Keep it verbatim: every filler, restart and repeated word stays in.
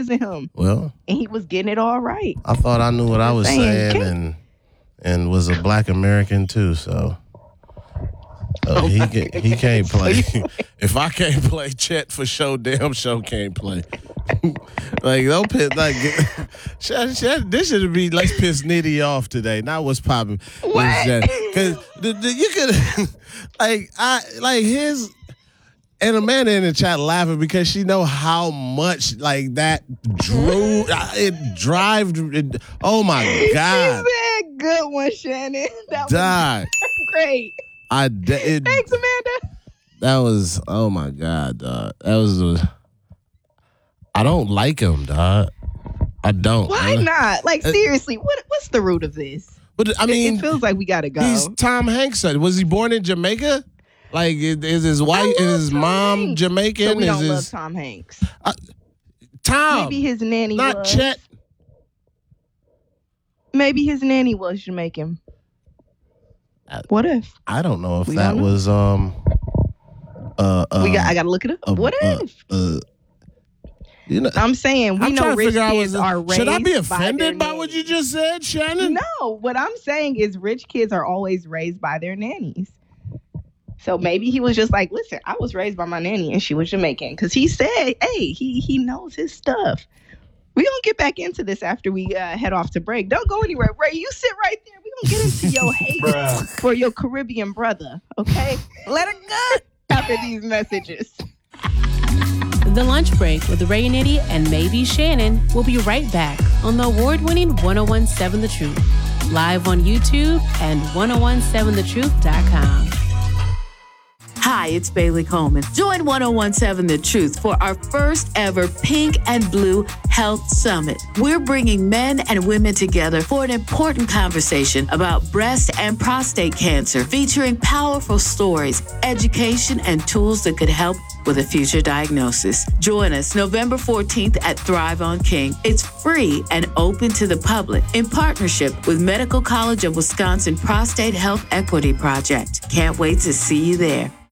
using him. Well, and he was getting it all right. I thought I knew what I was saying, saying, and and was a black American too. So uh, he can, he can't play. If I can't play, Chet for sure, damn show can't play. Like don't piss like shut, shut, this should be let's piss Nitty off today. Not what's popping. What? Because you could like I like his. And Amanda in the chat laughing because she know how much like that drew it drive. It, oh my God! She said, "Good one, Shannon." That Die. was great. I it, Thanks, Amanda. That was oh my God, dog. That was. I don't like him, dog. I don't. Why man. not? Like seriously, what what's the root of this? But I mean, it, it feels like we gotta go. He's Tom Hanks. Was he born in Jamaica? Like, is his wife, is his Tom mom Hanks. Jamaican? So we is don't his, love Tom Hanks. Uh, Tom. Maybe his nanny not was. Chet. Maybe his nanny was Jamaican. I, what if? I don't know if we that know. was um. Uh, uh, we got. I gotta look it up. Uh, what uh, if? Uh, you know, I'm saying we I'm know rich kids was, are raised. Should I be by, offended by, by what you just said, Shannon? No, what I'm saying is rich kids are always raised by their nannies. So maybe he was just like, listen, I was raised by my nanny and she was Jamaican. Because he said, hey, he he knows his stuff. We're going to get back into this after we uh, head off to break. Don't go anywhere. Ray, you sit right there. We're going to get into your hate for your Caribbean brother, okay? Let it go after these messages. The Lunch Break with Ray Nitty and maybe Shannon will be right back on the award-winning ten seventeen The Truth. Live on YouTube and ten seventeen the truth dot com. Hi, it's Bailey Coleman. Join ten seventeen The Truth for our first ever Pink and Blue Health Summit. We're bringing men and women together for an important conversation about breast and prostate cancer, featuring powerful stories, education, and tools that could help with a future diagnosis. Join us November fourteenth at Thrive on King. It's free and open to the public in partnership with Medical College of Wisconsin Prostate Health Equity Project. Can't wait to see you there.